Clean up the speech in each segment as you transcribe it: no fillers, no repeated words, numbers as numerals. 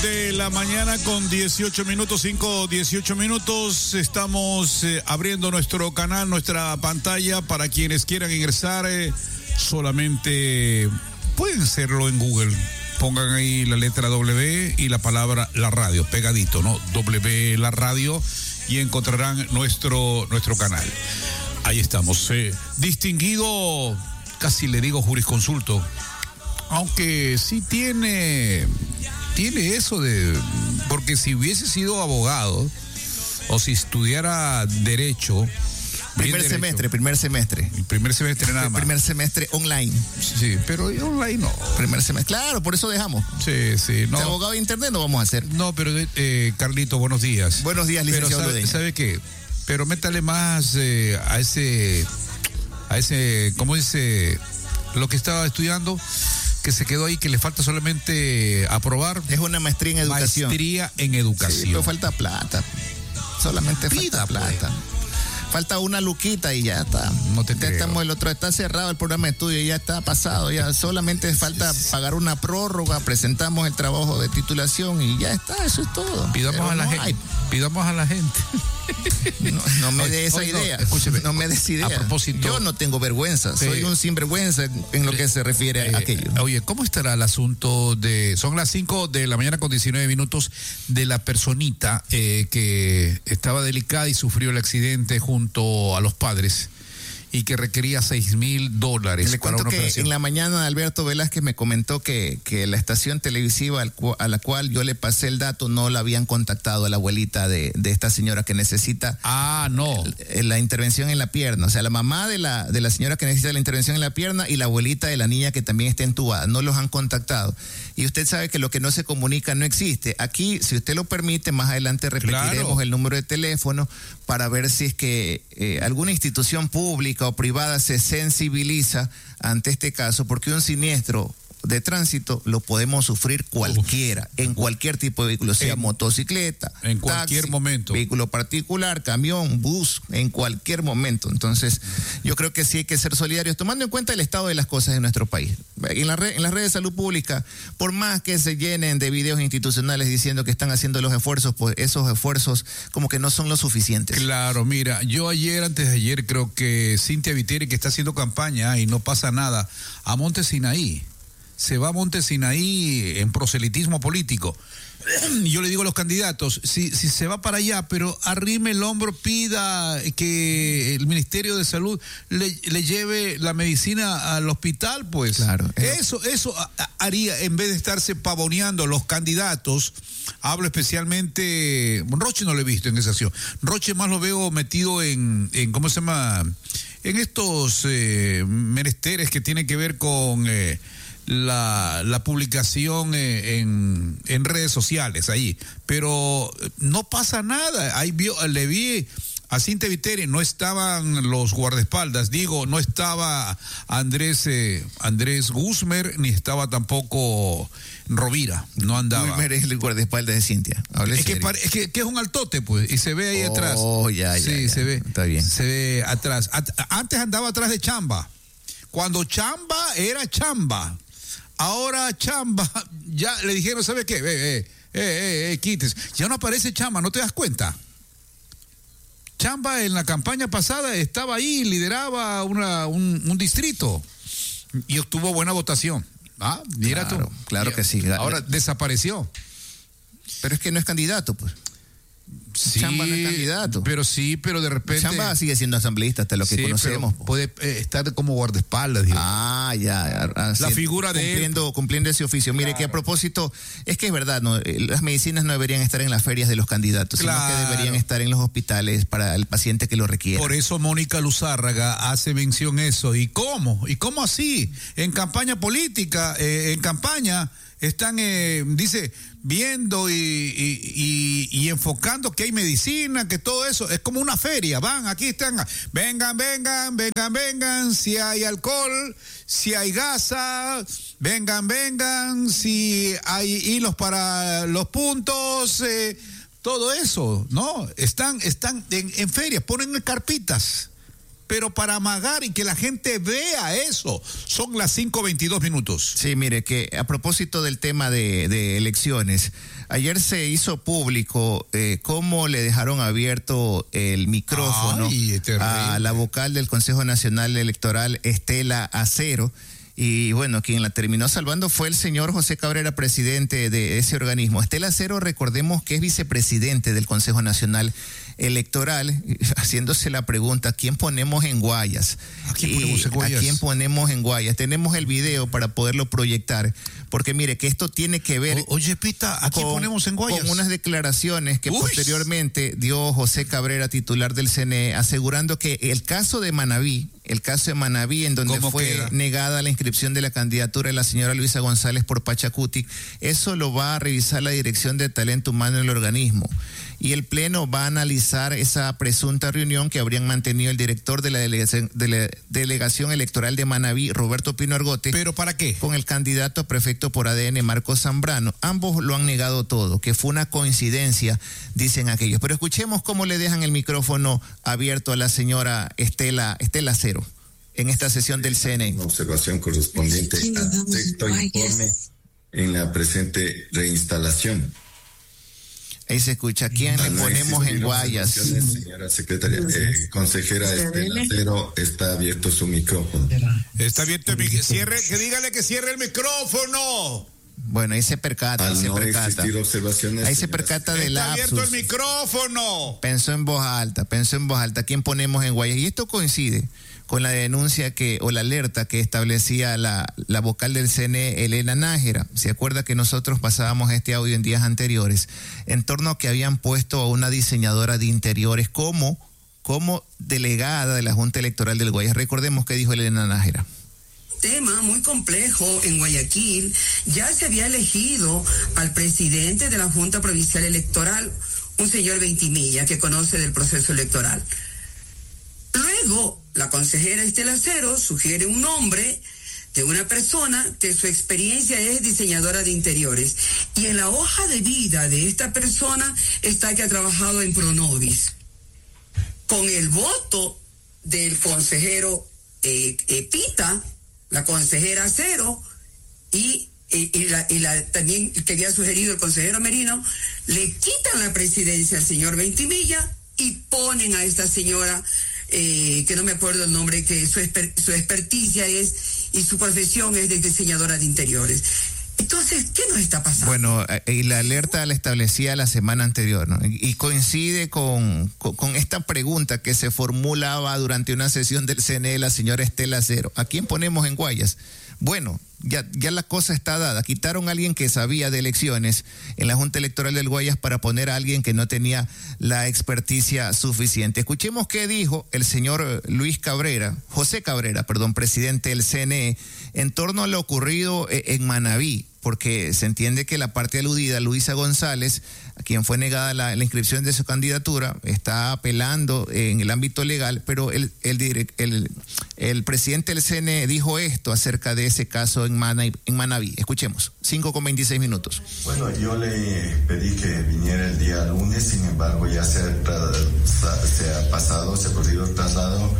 de la mañana con 18 minutos, 5:18 minutos. Estamos abriendo nuestro canal, nuestra pantalla para quienes quieran ingresar. Solamente pueden hacerlo en Google. Pongan ahí la letra W y la palabra La Radio, pegadito, ¿no? W La Radio, y encontrarán nuestro canal. Ahí estamos. Distinguido, casi le digo jurisconsulto, aunque sí tiene eso de, porque si hubiese sido abogado o si estudiara derecho, primer semestre. El primer semestre nada más. El primer semestre online. Sí, pero online no. Primer semestre, claro, por eso dejamos. Sí, no. De abogado de internet no vamos a hacer. No, pero Carlito, buenos días. Buenos días, licenciado Ludeña. ¿Sabe qué? Pero métale más a ese, ¿cómo dice? Lo que estaba estudiando, que se quedó ahí, que le falta solamente aprobar. Es una maestría en educación. Maestría en educación. Sí, pero falta plata. Solamente Pida, falta plata. Pues. Falta una luquita y ya está. No te creo. Estamos el otro, está cerrado el programa de estudio, ya está pasado, ya solamente falta pagar una prórroga, presentamos el trabajo de titulación y ya está, eso es todo. Pidamos a la gente. No me dé esa idea. Escúcheme. No me des idea. A propósito, yo no tengo vergüenza, soy un sinvergüenza en lo que se refiere a aquello. Oye, ¿cómo estará el asunto de, son las 5 de la mañana con 19 minutos, de la personita que estaba delicada y sufrió el accidente junto a los padres y que requería $6,000? Le cuento que en la mañana Alberto Velázquez me comentó que la estación televisiva a la cual yo le pasé el dato no la habían contactado a la abuelita de esta señora que necesita la intervención en la pierna. O sea, la mamá de la señora que necesita la intervención en la pierna y la abuelita de la niña que también está entubada. No los han contactado. Y usted sabe que lo que no se comunica no existe. Aquí, si usted lo permite, más adelante repetiremos el número de teléfono para ver si es que alguna institución pública o privada se sensibiliza ante este caso, porque un siniestro de tránsito lo podemos sufrir cualquiera, en cualquier tipo de vehículo, sea motocicleta, en cualquier taxi, momento, vehículo particular, camión, bus, en cualquier momento. Entonces, yo creo que sí hay que ser solidarios, tomando en cuenta el estado de las cosas en nuestro país. En las redes de salud pública, por más que se llenen de videos institucionales diciendo que están haciendo los esfuerzos, pues esos esfuerzos como que no son lo suficientes. Claro, mira, yo antes de ayer, creo que Cintia Viteri, que está haciendo campaña y no pasa nada, a Monte Sinaí. Se va a Monte Sinaí en proselitismo político. Yo le digo a los candidatos, si se va para allá, pero arrime el hombro, pida que el Ministerio de Salud le lleve la medicina al hospital, pues. Claro. Eso haría, en vez de estarse pavoneando los candidatos. Hablo especialmente, Roche no lo he visto en esa acción. Roche más lo veo metido en ¿cómo se llama? En estos menesteres que tienen que ver con la publicación en redes sociales ahí, pero no pasa nada. Ahí le vi a Cintia Viteri, no estaban los guardaespaldas, no estaba Andrés Guzmer, ni estaba tampoco Rovira, no andaba. Guzmer es el guardaespaldas de Cintia. Es que es un altote, pues, y se ve ahí atrás. Ya. Se ve. Está bien. Se ve atrás. Antes andaba atrás de Chamba. Cuando Chamba era Chamba. Ahora Chamba, ya le dijeron, ¿sabe qué? Quítese. Ya no aparece Chamba, ¿no te das cuenta? Chamba en la campaña pasada estaba ahí, lideraba un distrito y obtuvo buena votación. Mira tú. Claro que sí. Ahora desapareció. Pero es que no es candidato, pues. Sí, Chamba no es candidato. Pero de repente. Chamba sigue siendo asambleísta, hasta lo que conocemos. Puede estar como guardaespaldas. Ya. La figura de cumpliendo ese oficio. Mire, que a propósito, es que es verdad, ¿no? Las medicinas no deberían estar en las ferias de los candidatos, sino que deberían estar en los hospitales para el paciente que lo requiera. Por eso Mónica Luzárraga hace mención eso. ¿Y cómo? ¿Y cómo así? En campaña política, en campaña están, dice, viendo y enfocando que hay medicina, que todo eso es como una feria. Aquí están, vengan, si hay alcohol, si hay gasa, vengan, si hay hilos para los puntos, todo eso, ¿no? Están en ferias, ponen carpitas pero para amagar y que la gente vea eso. Son las 5:22 minutos. Sí, mire, que a propósito del tema de elecciones, ayer se hizo público cómo le dejaron abierto el micrófono a la vocal del Consejo Nacional Electoral, Estela Acero. Y bueno, quien la terminó salvando fue el señor José Cabrera, presidente de ese organismo. Estela Acero, recordemos que es vicepresidente del Consejo Nacional Electoral, haciéndose la pregunta, ¿a quién ponemos en Guayas? ¿A quién ponemos en Guayas? ¿A quién ponemos en Guayas? Tenemos el video para poderlo proyectar, porque mire que esto tiene que ver... Oye, Pita, ¿a quién ponemos en Guayas? Con unas declaraciones que posteriormente dio José Cabrera, titular del CNE, asegurando que el caso de Manabí, en donde fue negada la inscripción de la candidatura de la señora Luisa González por Pachacuti, eso lo va a revisar la Dirección de Talento Humano en el organismo. Y el Pleno va a analizar esa presunta reunión que habrían mantenido el director de la delegación electoral de Manabí, Roberto Pino Argote. ¿Pero para qué? Con el candidato a prefecto por ADN, Marcos Zambrano. Ambos lo han negado todo, que fue una coincidencia, dicen aquellos. Pero escuchemos cómo le dejan el micrófono abierto a la señora Estela Acero en esta sesión del CNE. Una observación correspondiente al texto informe en la presente reinstalación. Ahí se escucha, ¿quién le ponemos en Guayas? Señora secretaria, consejera Estela Acero, está abierto su micrófono. Está abierto el micrófono. Cierre, que dígale que cierre el micrófono. Bueno, ahí se percata, Al no existir observaciones, ahí se percata del lapsus. Está abierto el micrófono. Pensó en voz alta, ¿quién ponemos en Guayas? Y esto coincide con la denuncia o la alerta que establecía la vocal del CNE, Elena Nájera. Se acuerda que nosotros pasábamos este audio en días anteriores en torno a que habían puesto a una diseñadora de interiores como delegada de la Junta Electoral del Guayas. Recordemos que dijo Elena Nájera. Tema muy complejo en Guayaquil. Ya se había elegido al presidente de la Junta Provincial Electoral, un señor Ventimilla, que conoce del proceso electoral. Luego, la consejera Estela Acero sugiere un nombre de una persona que su experiencia es diseñadora de interiores. Y en la hoja de vida de esta persona está que ha trabajado en Pronovis. Con el voto del consejero Pita, la consejera Acero y también que había sugerido el consejero Merino, le quitan la presidencia al señor Ventimilla y ponen a esta señora, que no me acuerdo el nombre, que su experticia es y su profesión es de diseñadora de interiores. Entonces, ¿qué nos está pasando? Bueno, y la alerta la establecía la semana anterior, ¿no? Y coincide con esta pregunta que se formulaba durante una sesión del CNE la señora Estela Acero. ¿A quién ponemos en Guayas? Bueno, ya la cosa está dada. Quitaron a alguien que sabía de elecciones en la Junta Electoral del Guayas para poner a alguien que no tenía la experticia suficiente. Escuchemos qué dijo el señor José Cabrera, presidente del CNE, en torno a lo ocurrido en Manabí, porque se entiende que la parte aludida, Luisa González, a quien fue negada la inscripción de su candidatura, está apelando en el ámbito legal, pero el presidente del CNE dijo esto acerca de ese caso en Manabí. Escuchemos, 5:26 minutos. Bueno, yo le pedí que viniera el día lunes, sin embargo ya se ha corrido el traslado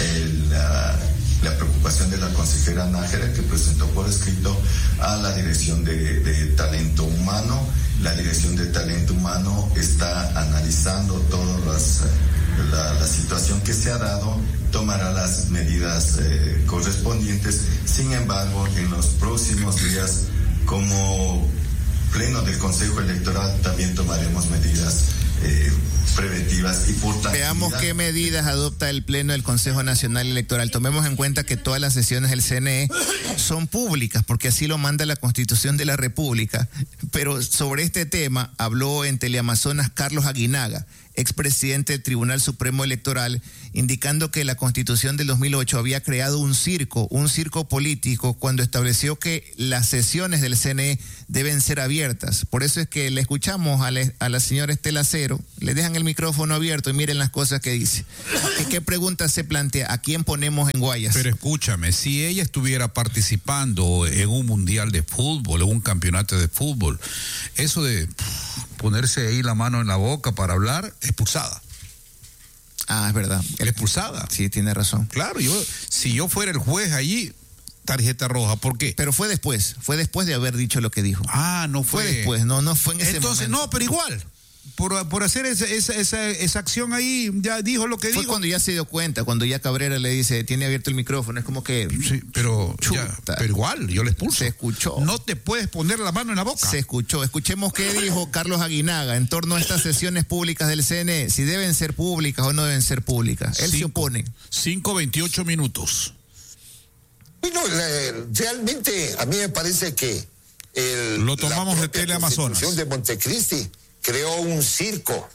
la preocupación de la consejera Nájera, que presentó por escrito a la Dirección de Talento Humano. La Dirección de Talento Humano está analizando toda la situación que se ha dado, tomará las medidas correspondientes. Sin embargo, en los próximos días, como Pleno del Consejo Electoral, también tomaremos medidas preventivas y por tanto. Veamos qué medidas adopta el Pleno del Consejo Nacional Electoral. Tomemos en cuenta que todas las sesiones del CNE son públicas, porque así lo manda la Constitución de la República. Pero sobre este tema habló en Teleamazonas Carlos Aguinaga, expresidente del Tribunal Supremo Electoral, indicando que la Constitución del 2008 había creado un circo político cuando estableció que las sesiones del CNE deben ser abiertas. Por eso es que le escuchamos a la señora Estela Acero, le dejan el micrófono abierto y miren las cosas que dice. ¿Qué pregunta se plantea? ¿A quién ponemos en Guayas? Pero escúchame, si ella estuviera participando en un mundial de fútbol, en un campeonato de fútbol, eso de ponerse ahí la mano en la boca para hablar, expulsada. Ah, es verdad. La expulsada. Sí, tiene razón. Claro, si yo fuera el juez allí, tarjeta roja. ¿Por qué? Pero fue después de haber dicho lo que dijo. Ah, no fue. Fue después, no fue en ese momento. Entonces, no, pero igual. Por hacer esa acción ahí, ya dijo lo que dijo. Fue cuando ya se dio cuenta, cuando ya Cabrera le dice, tiene abierto el micrófono, es como que... Sí, pero igual, yo le expulso. Se escuchó. No te puedes poner la mano en la boca. Se escuchó. Escuchemos qué dijo Carlos Aguinaga en torno a estas sesiones públicas del CNE, si deben ser públicas o no deben ser públicas. Él se opone. 5:28 minutos. Bueno, realmente a mí me parece que lo tomamos de Teleamazonas. La Constitución de Montecristi creó un circo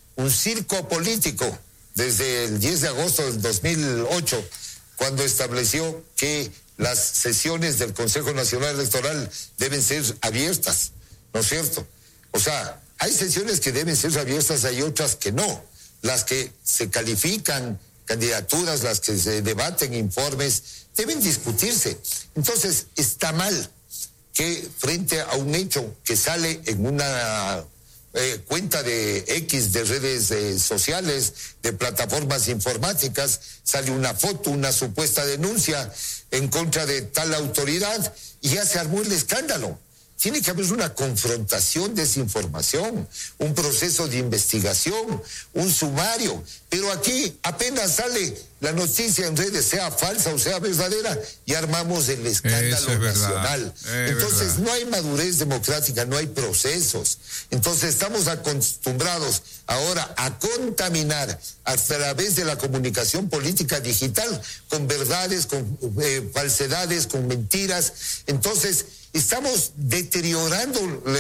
político desde el 10 de agosto del 2008, cuando estableció que las sesiones del Consejo Nacional Electoral deben ser abiertas, ¿no es cierto? O sea, hay sesiones que deben ser abiertas, hay otras que no. Las que se califican candidaturas, las que se debaten informes, deben discutirse. Entonces, está mal que frente a un hecho que sale en una cuenta de X de redes sociales, de plataformas informáticas, sale una foto, una supuesta denuncia en contra de tal autoridad y ya se armó el escándalo. Tiene que haber una confrontación de esa información, un proceso de investigación, un sumario. Pero aquí apenas sale la noticia en redes, sea falsa o sea verdadera, y armamos el escándalo nacional. Entonces no hay madurez democrática, no hay procesos. Entonces estamos acostumbrados ahora a contaminar a través de la comunicación política digital con verdades, con falsedades, con mentiras. Entonces estamos deteriorando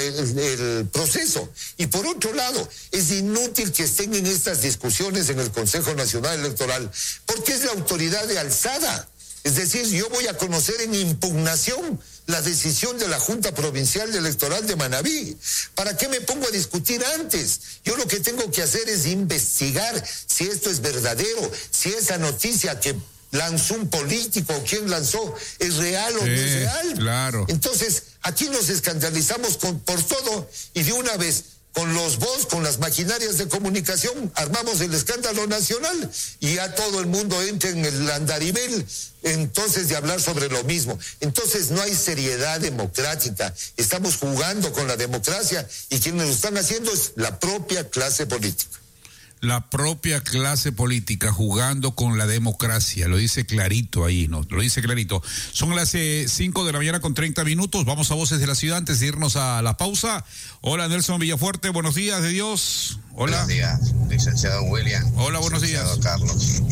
el proceso. Y por otro lado, es inútil que estén en estas discusiones en el Consejo Nacional Electoral, porque es la autoridad de alzada. Es decir, yo voy a conocer en impugnación la decisión de la Junta Provincial Electoral de Manabí. ¿Para qué me pongo a discutir antes? Yo lo que tengo que hacer es investigar si esto es verdadero, si esa noticia que lanzó un político o quién lanzó es real o no es real. Claro. Entonces, aquí nos escandalizamos por todo y de una vez, con los bots, con las maquinarias de comunicación, armamos el escándalo nacional y ya todo el mundo entra en el andarivel, entonces, de hablar sobre lo mismo. Entonces no hay seriedad democrática, estamos jugando con la democracia y quienes lo están haciendo es la propia clase política. La propia clase política jugando con la democracia, lo dice clarito ahí, ¿no? Lo dice clarito. Son las 5 de la mañana con 30 minutos, vamos a Voces de la Ciudad antes de irnos a la pausa. Hola, Nelson Villafuerte, buenos días de Dios. Hola. Buenos días, licenciado William. Hola, buenos días. Carlos.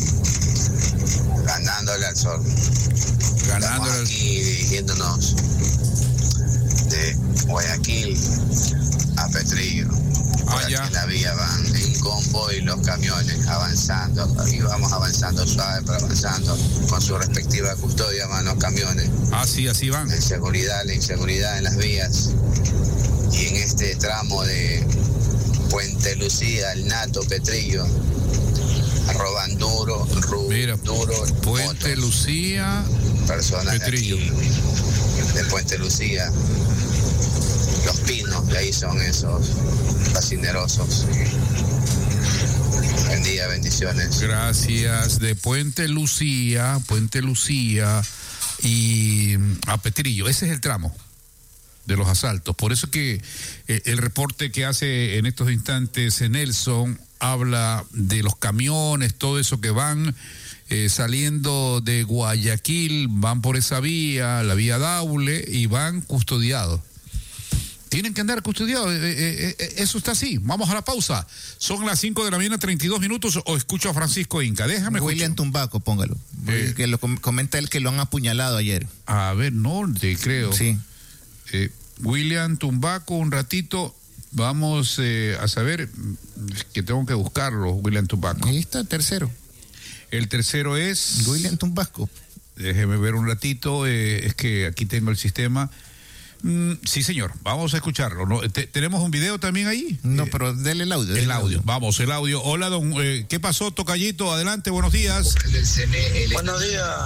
Ganándole al sol. Estamos aquí dirigiéndonos de Guayaquil a Petrillo. En la vía van en convoy los camiones avanzando, y vamos avanzando suave, pero avanzando con su respectiva custodia, los camiones. Así van. La inseguridad en las vías. Y en este tramo de Puente Lucía, el Nato, Petrillo, roban duro. Mira, duro. Puente motos. Lucía, personas Petrillo. De Puente Lucía. Los Pinos, de ahí son esos fascinerosos. Buen día, bendiciones. Gracias. De Puente Lucía y a Petrillo. Ese es el tramo de los asaltos. Por eso que el reporte que hace en estos instantes Nelson habla de los camiones, todo eso que van saliendo de Guayaquil, van por esa vía, la vía Daule, y van custodiados. Tienen que andar custodiados, eso está así. Vamos a la pausa. Son las 5 de la mañana, 32 minutos, o escucho a Francisco Inca. Déjame William Tumbaco, póngalo. Que lo comenta él que lo han apuñalado ayer. A ver, no, te creo. Sí. William Tumbaco, un ratito. Vamos a saber, que tengo que buscarlo, William Tumbaco. Ahí está, tercero. El tercero es... William Tumbaco. Déjeme ver un ratito, es que aquí tengo el sistema... Sí, señor, vamos a escucharlo, ¿no? ¿Tenemos un video también ahí? No, pero dele el audio. El audio, vamos, el audio. Hola, don, ¿qué pasó, tocallito? Adelante, buenos días. Buenos días.